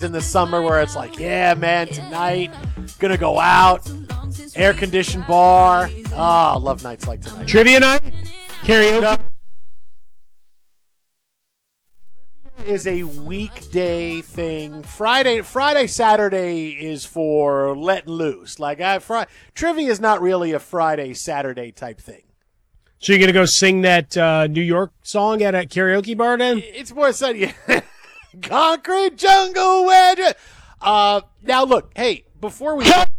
in the summer where it's like, yeah, man, tonight, gonna go out, air-conditioned bar. I love nights like tonight. Trivia night? Karaoke? Is a weekday thing. Friday, Saturday is for letting loose. Like trivia is not really a Friday, Saturday type thing. So you're going to go sing that New York song at a karaoke bar then? It's more sunny. Concrete jungle wedge. Now look, hey, before we